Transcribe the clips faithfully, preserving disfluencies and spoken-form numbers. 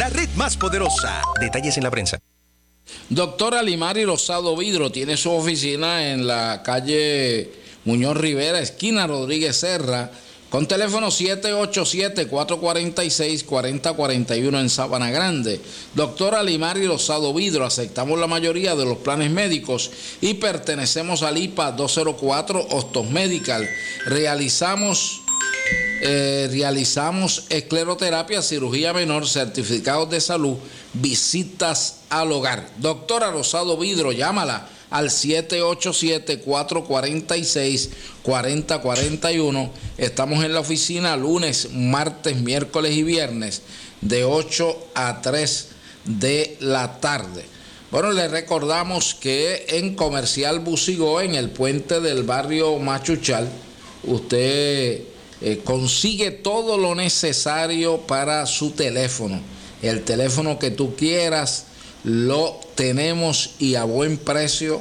la red más poderosa. Detalles en la prensa. Doctora Limari Rosado Vidro tiene su oficina en la calle Muñoz Rivera, esquina Rodríguez Serra, con teléfono siete ocho siete, cuatro cuatro seis, cuatro cero cuatro uno en Sabana Grande. Doctora Limari Rosado Vidro, aceptamos la mayoría de los planes médicos y pertenecemos al I P A doscientos cuatro Hostos Medical. Realizamos... Eh, realizamos escleroterapia, cirugía menor, certificados de salud, visitas al hogar. Doctora Rosado Vidro, llámala al siete ocho siete, cuatro cuatro seis, cuatro cero cuatro uno. Estamos en la oficina lunes, martes, miércoles y viernes de ocho a tres de la tarde. Bueno, les recordamos que en Comercial Busigó, en el puente del barrio Machuchal, usted... Eh, consigue todo lo necesario para su teléfono. El teléfono que tú quieras lo tenemos y a buen precio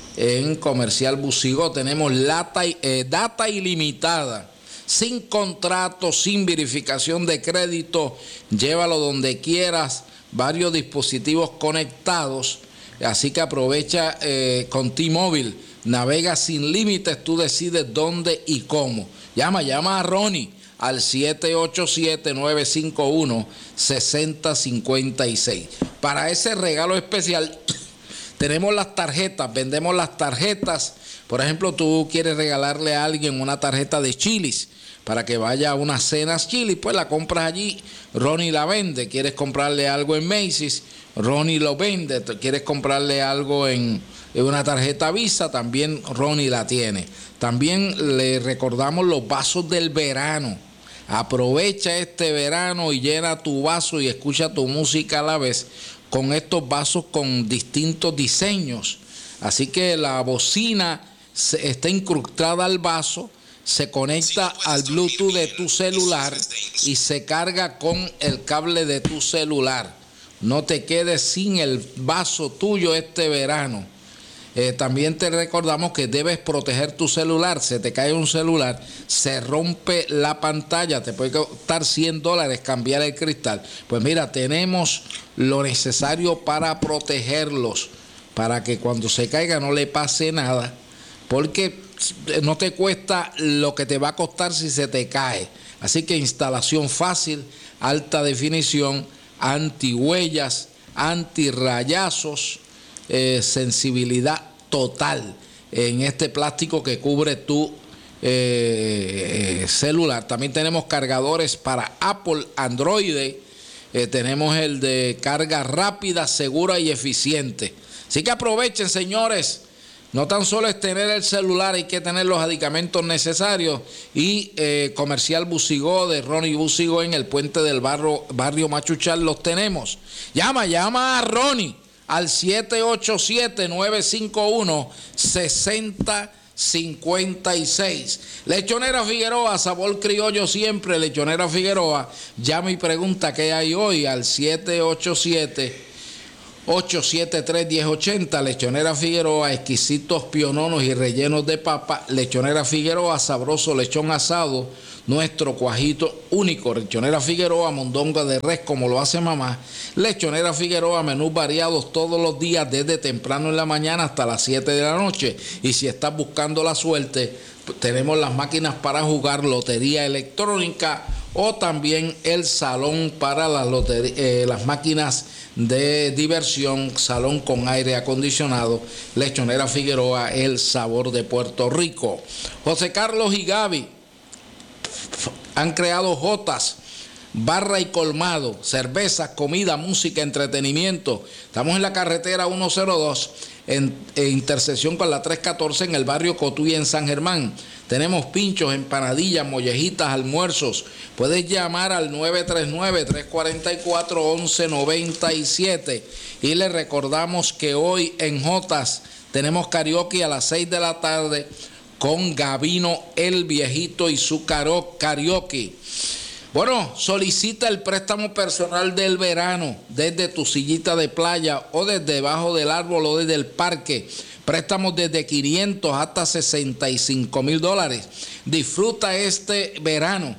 en Comercial Busigó. Tenemos lata, eh, data ilimitada, sin contrato, sin verificación de crédito. Llévalo donde quieras, varios dispositivos conectados. Así que aprovecha eh, con T-Mobile. Navega sin límites, tú decides dónde y cómo. Llama, llama a Ronnie al siete ocho siete, nueve cinco uno, seis cero cinco seis. Para ese regalo especial tenemos las tarjetas, vendemos las tarjetas. Por ejemplo, tú quieres regalarle a alguien una tarjeta de Chili's para que vaya a unas cenas Chili's, pues la compras allí, Ronnie la vende. Quieres comprarle algo en Macy's, Ronnie lo vende. Quieres comprarle algo en, en una tarjeta Visa, también Ronnie la tiene. También le recordamos los vasos del verano. Aprovecha este verano y llena tu vaso y escucha tu música a la vez con estos vasos con distintos diseños. Así que la bocina está incrustada al vaso, se conecta al Bluetooth de tu celular y se carga con el cable de tu celular. No te quedes sin el vaso tuyo este verano. Eh, también te recordamos que debes proteger tu celular. Se te cae un celular, se rompe la pantalla, te puede costar cien dólares cambiar el cristal. Pues mira, tenemos lo necesario para protegerlos, para que cuando se caiga no le pase nada, porque no te cuesta lo que te va a costar si se te cae. Así que instalación fácil, alta definición, antihuellas, antirrayazos, eh, sensibilidad total en este plástico que cubre tu eh, celular. También tenemos cargadores para Apple, Android, eh, tenemos el de carga rápida, segura y eficiente. Así que aprovechen, señores. No tan solo es tener el celular, hay que tener los aditamentos necesarios. Y eh, Comercial Busigó de Ronnie Busigó en el puente del barrio, barrio Machuchal los tenemos. Llama, llama a Ronnie al siete ocho siete, nueve cinco uno, seis cero cinco seis. Lechonera Figueroa, sabor criollo siempre. Lechonera Figueroa, llama y pregunta qué hay hoy al siete ocho siete, ocho siete tres, uno cero ocho cero. Lechonera Figueroa, exquisitos piononos y rellenos de papa. Lechonera Figueroa, sabroso lechón asado, nuestro cuajito único. Lechonera Figueroa, mondonga de res como lo hace mamá. Lechonera Figueroa, menús variados todos los días desde temprano en la mañana hasta las siete de la noche. Y si estás buscando la suerte, tenemos las máquinas para jugar, lotería electrónica o también el salón para las, lotería, eh, las máquinas de diversión, salón con aire acondicionado. Lechonera Figueroa, el sabor de Puerto Rico. José Carlos y Gaby han creado Jotas, barra y colmado, cervezas, comida, música, entretenimiento. Estamos en la carretera ciento dos, en, en intersección con la trescientos catorce en el barrio Cotuí en San Germán. Tenemos pinchos, empanadillas, mollejitas, almuerzos. Puedes llamar al nueve tres nueve, tres cuatro cuatro, once noventa y siete. Y le recordamos que hoy en Jotas tenemos karaoke a las seis de la tarde con Gabino el Viejito y su karaoke. Bueno, solicita el préstamo personal del verano desde tu sillita de playa o desde debajo del árbol o desde el parque. Préstamos desde quinientos hasta sesenta y cinco mil dólares. Disfruta este verano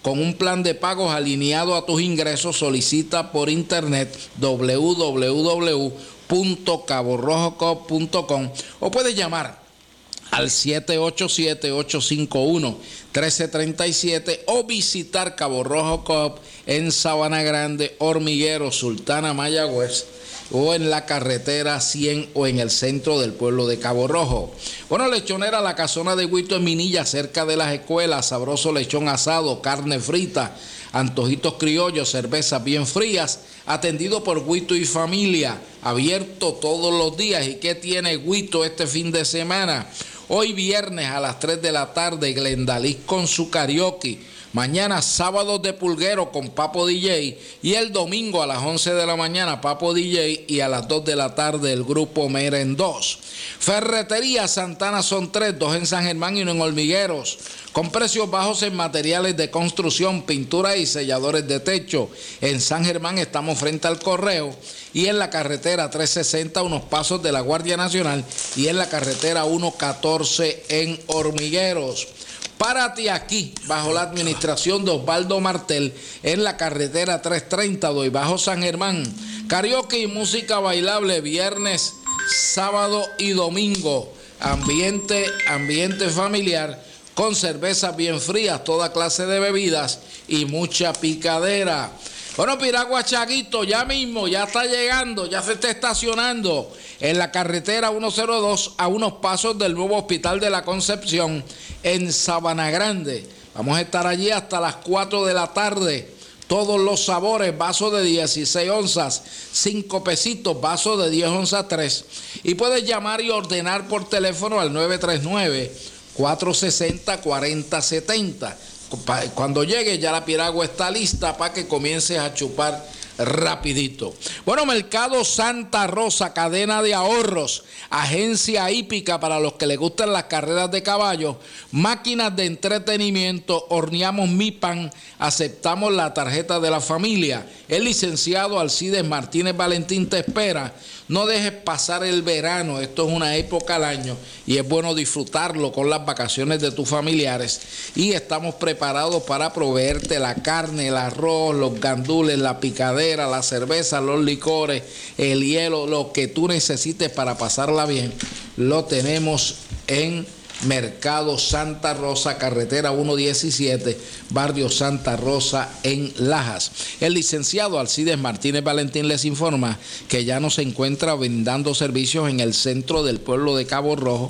con un plan de pagos alineado a tus ingresos. Solicita por internet doble u doble u doble u punto cabo rojo coop punto com o puedes llamar al siete ocho siete, ocho cinco uno, uno tres tres siete o visitar Cabo Rojo Coop en Sabana Grande, Hormiguero, Sultana, Mayagüez, o en la carretera cien o en el centro del pueblo de Cabo Rojo. Bueno, Lechonera La Casona de Huito en Minilla, cerca de las escuelas, sabroso lechón asado, carne frita, antojitos criollos, cervezas bien frías, atendido por Huito y familia, abierto todos los días. ¿Y qué tiene Huito este fin de semana? Hoy viernes a las tres de la tarde, Glendaliz con su karaoke. Mañana sábado de pulguero con Papo D J. Y el domingo a las once de la mañana Papo D J y a las dos de la tarde el grupo Merendós. Ferretería Santana son tres, dos en San Germán y uno en Hormigueros. Con precios bajos en materiales de construcción, pintura y selladores de techo. En San Germán estamos frente al Correo y en la carretera trescientos sesenta, unos pasos de la Guardia Nacional, y en la carretera ciento catorce en Hormigueros. Párate aquí, bajo la administración de Osvaldo Martel, en la carretera trescientos treinta, doy bajo San Germán. Karaoke y música bailable viernes, sábado y domingo. Ambiente, ambiente familiar, con cervezas bien frías, toda clase de bebidas y mucha picadera. Bueno, Piragua Chaguito, ya mismo, ya está llegando, ya se está estacionando en la carretera ciento dos a unos pasos del nuevo Hospital de la Concepción en Sabana Grande. Vamos a estar allí hasta las cuatro de la tarde. Todos los sabores, vaso de dieciséis onzas, cinco pesitos, vaso de diez onzas tres. Y puedes llamar y ordenar por teléfono al nueve tres nueve, cuatro seis cero, cuatro cero siete cero. Cuando llegue ya la piragua está lista para que comiences a chupar rapidito. Bueno, Mercado Santa Rosa, cadena de ahorros, agencia hípica para los que les gustan las carreras de caballos, máquinas de entretenimiento, horneamos mi pan, aceptamos la tarjeta de la familia. El licenciado Alcides Martínez Valentín te espera. No dejes pasar el verano, esto es una época al año y es bueno disfrutarlo con las vacaciones de tus familiares, y estamos preparados para proveerte la carne, el arroz, los gandules, la picadera, la cerveza, los licores, el hielo, lo que tú necesites para pasarla bien, lo tenemos en Mercado Santa Rosa, carretera ciento diecisiete, barrio Santa Rosa en Lajas. El licenciado Alcides Martínez Valentín les informa que ya no se encuentra brindando servicios en el centro del pueblo de Cabo Rojo,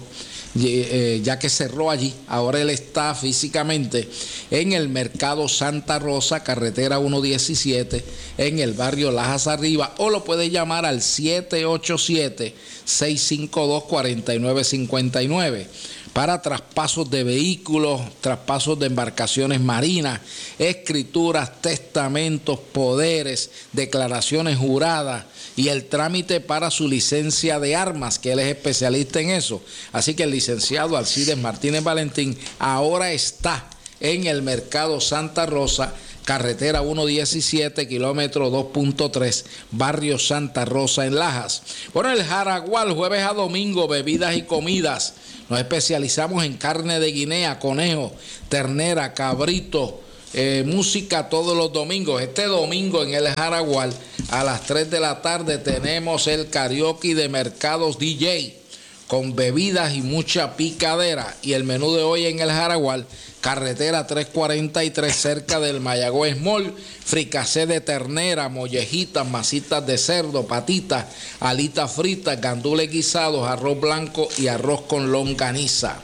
eh, ya que cerró allí. Ahora él está físicamente en el Mercado Santa Rosa, carretera ciento diecisiete, en el barrio Lajas Arriba, o lo puede llamar al siete ocho siete, seis cinco dos, cuatro nueve cinco nueve. Para traspasos de vehículos, traspasos de embarcaciones marinas, escrituras, testamentos, poderes, declaraciones juradas y el trámite para su licencia de armas, que él es especialista en eso. Así que el licenciado Alcides Martínez Valentín ahora está en el Mercado Santa Rosa, carretera ciento diecisiete, kilómetro dos punto tres, barrio Santa Rosa en Lajas. Bueno, el Jaragual, jueves a domingo, bebidas y comidas. Nos especializamos en carne de guinea, conejo, ternera, cabrito, eh, música todos los domingos. Este domingo en el Jaragual a las tres de la tarde tenemos el karaoke de Mercados D J con bebidas y mucha picadera. Y el menú de hoy en el Jaragual, carretera trescientos cuarenta y tres, cerca del Mayagüez Mall, fricasé de ternera, mollejitas, masitas de cerdo, patitas, alitas fritas, gandules guisados, arroz blanco y arroz con longaniza.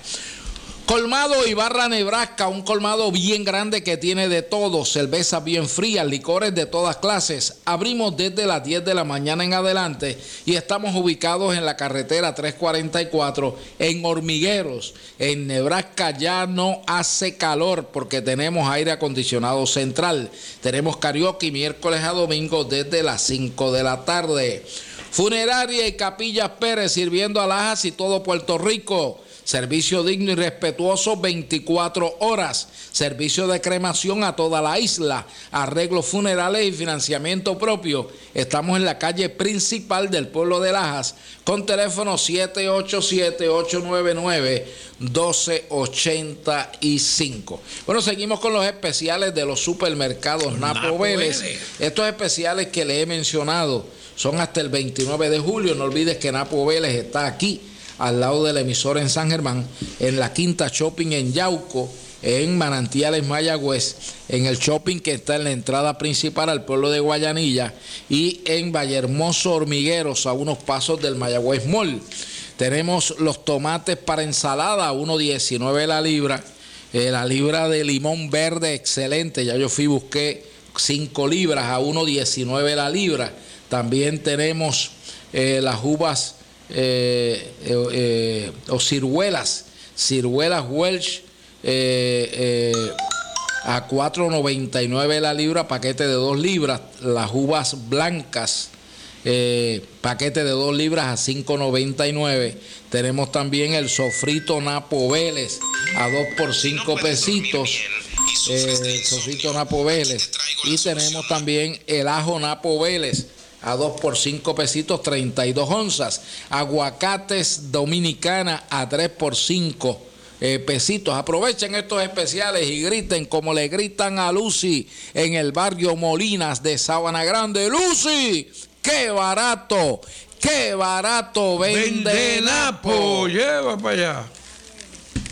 Colmado Ibarra Nebraska, un colmado bien grande que tiene de todo, cervezas bien frías, licores de todas clases. Abrimos desde las diez de la mañana en adelante y estamos ubicados en la carretera trescientos cuarenta y cuatro en Hormigueros. En Nebraska ya no hace calor porque tenemos aire acondicionado central. Tenemos karaoke miércoles a domingo desde las cinco de la tarde. Funeraria y Capillas Pérez, sirviendo a Lajas y todo Puerto Rico. servicio digno y respetuoso veinticuatro horas, servicio de cremación a toda la isla, arreglos funerales y financiamiento propio. Estamos en la calle principal del pueblo de Lajas con teléfono siete ocho siete, ocho nueve nueve, uno dos ocho cinco. Bueno, seguimos con los especiales de los supermercados Napo, Napo Vélez. Vélez. Estos especiales que le he mencionado son hasta el veintinueve de julio. No olvides que Napo Vélez está aquí, al lado de la emisora en San Germán, en la Quinta Shopping en Yauco, en Manantiales Mayagüez, en el shopping que está en la entrada principal al pueblo de Guayanilla y en Vallehermoso Hormigueros, a unos pasos del Mayagüez Mall. Tenemos los tomates para ensalada a uno diecinueve la libra, eh, la libra de limón verde excelente, ya yo fui y busqué cinco libras a uno diecinueve la libra. También tenemos eh, las uvas eh, eh, eh, o ciruelas, ciruelas Welch, Eh, eh, a cuatro noventa y nueve la libra, paquete de dos libras. Las uvas blancas, eh, paquete de dos libras a cinco noventa y nueve. Tenemos también el sofrito Napo Vélez a dos por cinco pesitos, eh, el sofrito Napo Vélez. Y tenemos también el ajo Napo Vélez a dos por cinco pesitos, treinta y dos onzas. Aguacates Dominicana a tres por cinco Eh, pesitos. Aprovechen estos especiales y griten como le gritan a Lucy en el barrio Molinas de Sabana Grande. Lucy, qué barato, qué barato vende, vende Napo. Lleva para allá.